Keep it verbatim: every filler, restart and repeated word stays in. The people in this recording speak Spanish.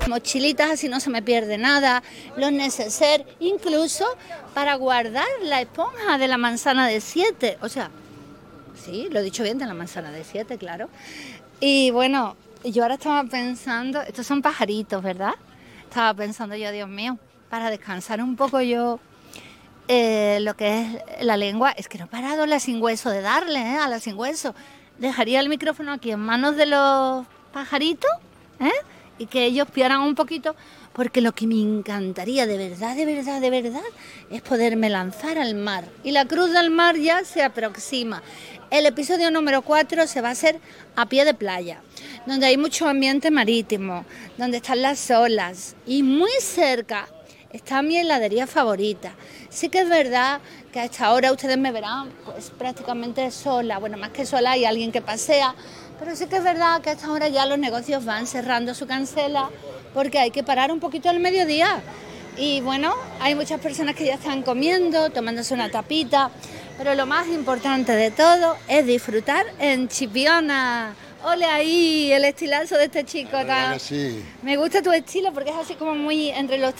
mochilitas, así no se me pierde nada, los neceser, incluso para guardar la esponja de la manzana de siete, o sea, sí, lo he dicho bien, de la manzana de siete, claro. Y bueno, yo ahora estaba pensando, estos son pajaritos, ¿verdad? Estaba pensando yo, Dios mío, para descansar un poco yo eh, lo que es la lengua, es que no he parado la sin hueso de darle, ¿eh? A la sin hueso. Dejaría el micrófono aquí en manos de los pajaritos, ¿eh? Y que ellos piaran un poquito, porque lo que me encantaría de verdad, de verdad, de verdad, es poderme lanzar al mar. Y la cruz del mar ya se aproxima. El episodio número cuatro se va a hacer a pie de playa, donde hay mucho ambiente marítimo, donde están las olas y muy cerca está mi heladería favorita. Sí que es verdad que a esta hora ustedes me verán pues prácticamente sola, bueno, más que sola hay alguien que pasea, pero sí que es verdad que a esta hora ya los negocios van cerrando su cancela porque hay que parar un poquito al mediodía. Y bueno, hay muchas personas que ya están comiendo, tomándose una tapita, pero lo más importante de todo es disfrutar en Chipiona. ¡Ole ahí! El estilazo de este chico. La verdad que sí. Me gusta tu estilo porque es así como muy entre los